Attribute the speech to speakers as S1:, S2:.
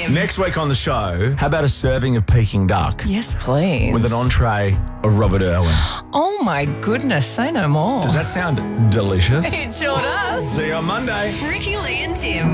S1: Next week on the show, how about a serving of Peking duck
S2: Yes, please.
S1: with an entree of Robert Irwin?
S2: Oh, my goodness. Say no more.
S1: Does that sound delicious?
S2: It sure does.
S1: See you on Monday.
S3: Ricky, Lee and Tim.